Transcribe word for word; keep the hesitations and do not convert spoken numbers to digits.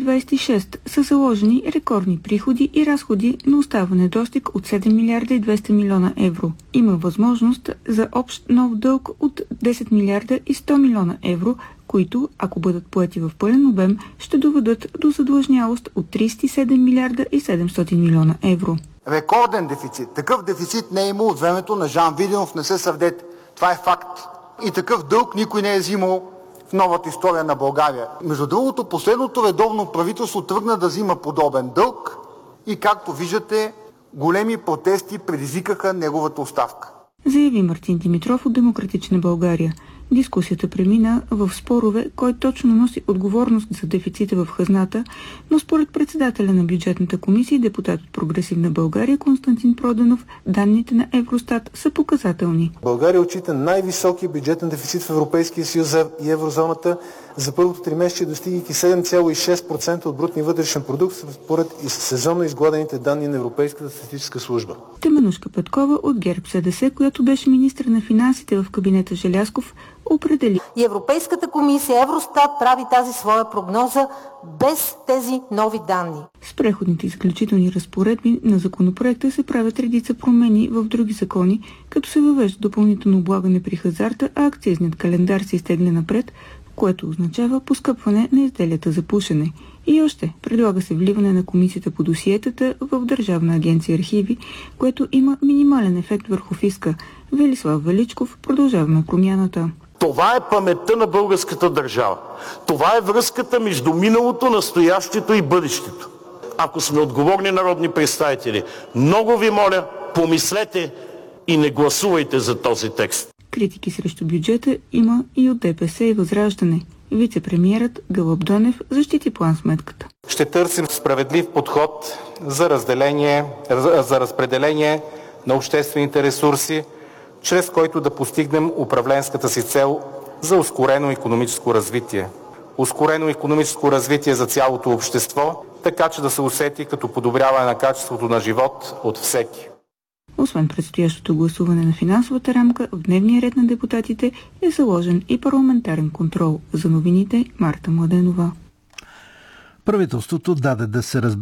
двадесет и шеста са заложени рекордни приходи и разходи, но остава недостиг от седем милиарда и двеста милиона евро. Има възможност за общ нов дълг от десет милиарда и сто милиона евро, които, ако бъдат поети в пълен обем, ще доведат до задлъжнялост от тридесет и седем милиарда и седемстотин милиона евро. Рекорден дефицит. Такъв дефицит не е имал от времето на Жан Виденов, не се сърдете. Това е факт. И такъв дълг никой не е взимал в новата история на България. Между другото, последното редовно правителство тръгна да взима подобен дълг и, както виждате, големи протести предизвикаха неговата оставка. Заяви Мартин Димитров от Демократична България. Дискусията премина в спорове, кой точно носи отговорност за дефицита в хазната, но според председателя на бюджетната комисия и депутат от Прогресивна България Константин Проданов, данните на Евростат са показателни. България отчита най-високия бюджетен дефицит в Европейския съюз и еврозоната за първото тримесечие, достигайки седем цяло и шест процента от брутния вътрешен продукт, според сезонно изгладените данни на Европейската статистическа служба. Теменужка Петкова от ГЕРБ-СДС, която беше министър на финансите в кабинета Желязков, определи. И Европейската комисия, Евростат прави тази своя прогноза без тези нови данни. С преходните изключителни разпоредби на законопроекта се правят редица промени в други закони, като се въвежда допълнително облагане при хазарта, а акцизният календар се изтегля напред, което означава поскъпване на изделията за пушене. И още, предлага се вливане на комисията по досиетата в Държавна агенция архиви, което има минимален ефект върху фиска. Велислав Величков, Продължаваме промяната. Това е паметта на българската държава. Това е връзката между миналото, настоящето и бъдещето. Ако сме отговорни народни представители, много ви моля, помислете и не гласувайте за този текст. Критики срещу бюджета има и от ДПС и Възраждане. Вице-премиерът Гълъб Донев защити план-сметката. Ще търсим справедлив подход за разделение, за разпределение на обществените ресурси, чрез който да постигнем управленската си цел за ускорено икономическо развитие. Ускорено икономическо развитие за цялото общество, така че да се усети като подобряване на качеството на живот от всеки. Освен предстоящото гласуване на финансовата рамка, в дневния ред на депутатите е заложен и парламентарен контрол. За новините Марта Младенова. Правителството даде да се разбере